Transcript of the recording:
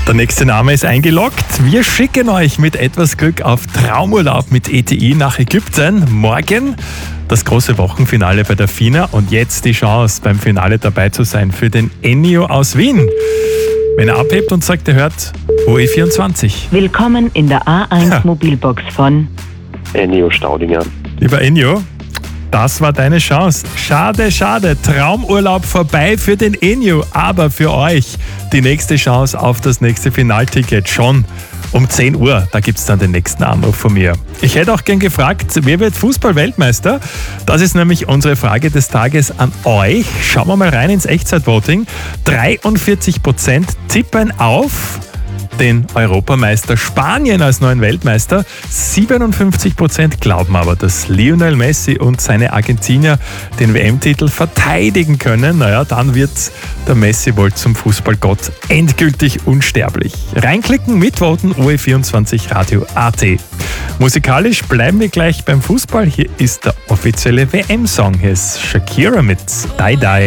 Der nächste Name ist eingeloggt. Wir schicken euch mit etwas Glück auf Traumurlaub mit ETI nach Ägypten. Morgen das große Wochenfinale bei der FINA und jetzt die Chance, beim Finale dabei zu sein für den Ennio aus Wien. Wenn er abhebt und sagt, er hört OE24. Willkommen in der A1 Mobilbox von Ennio Staudinger. Lieber Ennio, das war deine Chance. Schade, schade. Traumurlaub vorbei für den Ennio. Aber für euch die nächste Chance auf das nächste Finalticket schon um 10 Uhr. Da gibt es dann den nächsten Anruf von mir. Ich hätte auch gern gefragt, wer wird Fußball-Weltmeister? Das ist nämlich unsere Frage des Tages an euch. Schauen wir mal rein ins Echtzeitvoting. 43% tippen auf den Europameister Spanien als neuen Weltmeister. 57% glauben aber, dass Lionel Messi und seine Argentinier den WM-Titel verteidigen können. Naja, dann wird der Messi wohl zum Fußballgott endgültig unsterblich. Reinklicken, mitvoten, OE24 Radio AT. Musikalisch bleiben wir gleich beim Fußball. Hier ist der offizielle WM-Song. Hier ist Shakira mit Die Die.